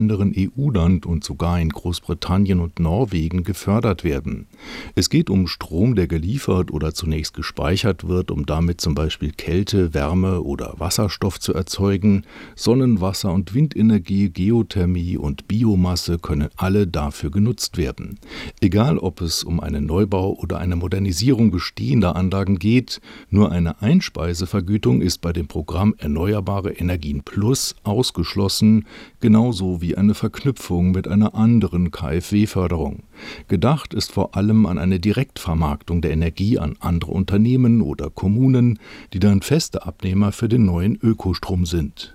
anderen EU-Land und sogar in Großbritannien und Norwegen gefördert werden. Es geht um Strom, der geliefert oder zunächst gespeichert wird, um damit zum Beispiel Kälte, Wärme oder Wasserstoff zu erzeugen. Sonnen-, Wasser- und Windenergie, Geothermie und Biomasse können alle dafür genutzt werden. Egal, ob es um einen Neubau oder eine Modernisierung bestehender Anlagen geht, nur eine Einspeisevergütung ist bei dem Programm Erneuerbare Energien Plus ausgeschlossen, genauso wie eine Verknüpfung mit einer anderen KfW-Förderung. Gedacht ist vor allem an eine Direktvermarktung der Energie an andere Unternehmen oder Kommunen, die dann feste Abnehmer für den neuen Ökostrom sind.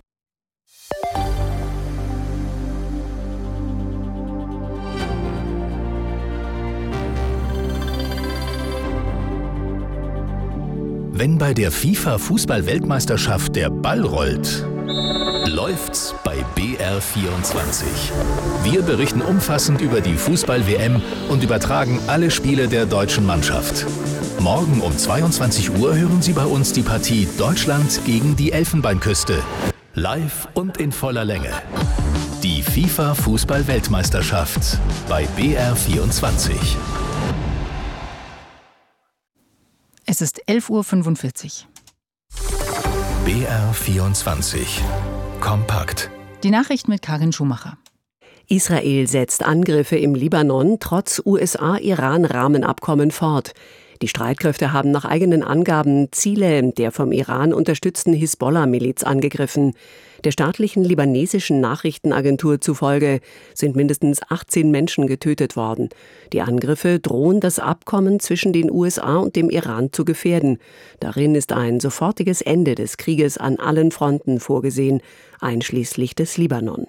Wenn bei der FIFA-Fußball-Weltmeisterschaft der Ball rollt, läuft's bei BR24. Wir berichten umfassend über die Fußball-WM und übertragen alle Spiele der deutschen Mannschaft. Morgen um 22 Uhr hören Sie bei uns die Partie Deutschland gegen die Elfenbeinküste. Live und in voller Länge. Die FIFA-Fußball-Weltmeisterschaft bei BR24. Es ist 11:45 Uhr. BR24. Kompakt. Die Nachricht mit Karin Schumacher. Israel setzt Angriffe im Libanon trotz USA-Iran-Rahmenabkommen fort. Die Streitkräfte haben nach eigenen Angaben Ziele der vom Iran unterstützten Hisbollah-Miliz angegriffen. Der staatlichen libanesischen Nachrichtenagentur zufolge sind mindestens 18 Menschen getötet worden. Die Angriffe drohen das Abkommen zwischen den USA und dem Iran zu gefährden. Darin ist ein sofortiges Ende des Krieges an allen Fronten vorgesehen, einschließlich des Libanon.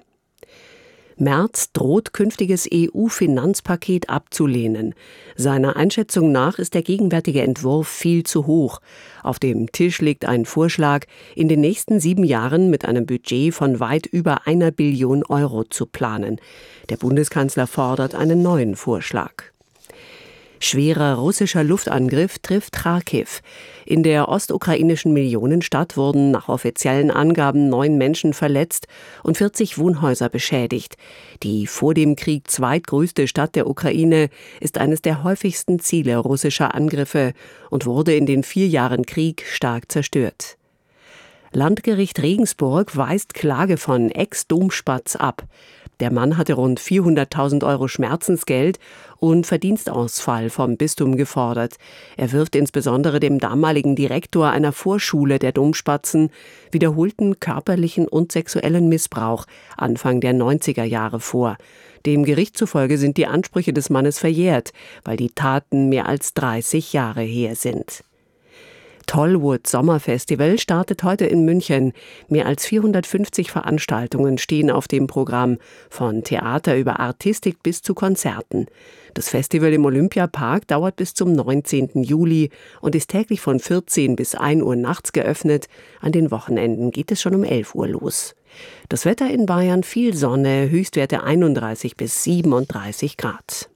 Merz droht, künftiges EU-Finanzpaket abzulehnen. Seiner Einschätzung nach ist der gegenwärtige Entwurf viel zu hoch. Auf dem Tisch liegt ein Vorschlag, in den nächsten 7 Jahren mit einem Budget von weit über 1 Billion Euro zu planen. Der Bundeskanzler fordert einen neuen Vorschlag. Schwerer russischer Luftangriff trifft Charkiw. In der ostukrainischen Millionenstadt wurden nach offiziellen Angaben 9 Menschen verletzt und 40 Wohnhäuser beschädigt. Die vor dem Krieg zweitgrößte Stadt der Ukraine ist eines der häufigsten Ziele russischer Angriffe und wurde in den 4 Jahren Krieg stark zerstört. Landgericht Regensburg weist Klage von Ex-Domspatz ab. Der Mann hatte rund 400.000 Euro Schmerzensgeld und Verdienstausfall vom Bistum gefordert. Er wirft insbesondere dem damaligen Direktor einer Vorschule der Domspatzen wiederholten körperlichen und sexuellen Missbrauch Anfang der 90er Jahre vor. Dem Gericht zufolge sind die Ansprüche des Mannes verjährt, weil die Taten mehr als 30 Jahre her sind. Tollwood Sommerfestival startet heute in München. Mehr als 450 Veranstaltungen stehen auf dem Programm, von Theater über Artistik bis zu Konzerten. Das Festival im Olympiapark dauert bis zum 19. Juli und ist täglich von 14 bis 1 Uhr nachts geöffnet. An den Wochenenden geht es schon um 11 Uhr los. Das Wetter in Bayern: viel Sonne, Höchstwerte 31 bis 37 Grad.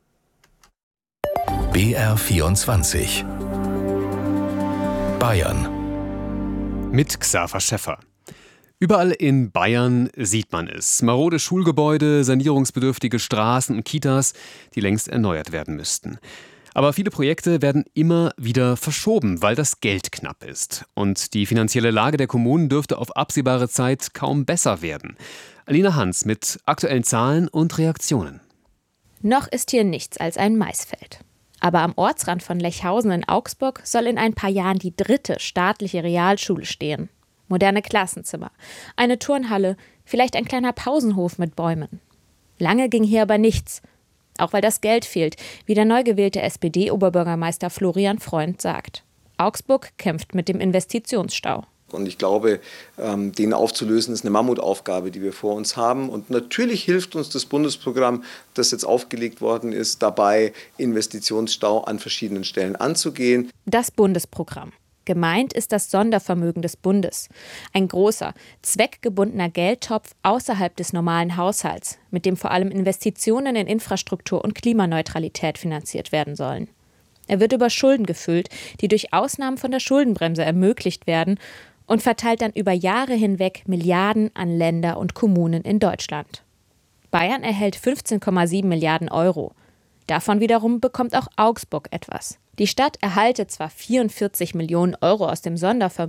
BR24 Bayern mit Xaver Schäffer. Überall in Bayern sieht man es. Marode Schulgebäude, sanierungsbedürftige Straßen und Kitas, die längst erneuert werden müssten. Aber viele Projekte werden immer wieder verschoben, weil das Geld knapp ist. Und die finanzielle Lage der Kommunen dürfte auf absehbare Zeit kaum besser werden. Alina Hans mit aktuellen Zahlen und Reaktionen. Noch ist hier nichts als ein Maisfeld. Aber am Ortsrand von Lechhausen in Augsburg soll in ein paar Jahren die 3. staatliche Realschule stehen. Moderne Klassenzimmer, eine Turnhalle, vielleicht ein kleiner Pausenhof mit Bäumen. Lange ging hier aber nichts, auch weil das Geld fehlt, wie der neu gewählte SPD-Oberbürgermeister Florian Freund sagt. Augsburg kämpft mit dem Investitionsstau. Und ich glaube, den aufzulösen, ist eine Mammutaufgabe, die wir vor uns haben. Und natürlich hilft uns das Bundesprogramm, das jetzt aufgelegt worden ist, dabei, Investitionsstau an verschiedenen Stellen anzugehen. Das Bundesprogramm. Gemeint ist das Sondervermögen des Bundes. Ein großer, zweckgebundener Geldtopf außerhalb des normalen Haushalts, mit dem vor allem Investitionen in Infrastruktur und Klimaneutralität finanziert werden sollen. Er wird über Schulden gefüllt, die durch Ausnahmen von der Schuldenbremse ermöglicht werden, und verteilt dann über Jahre hinweg Milliarden an Länder und Kommunen in Deutschland. Bayern erhält 15,7 Milliarden Euro. Davon wiederum bekommt auch Augsburg etwas. Die Stadt erhalte zwar 44 Millionen Euro aus dem Sondervermögen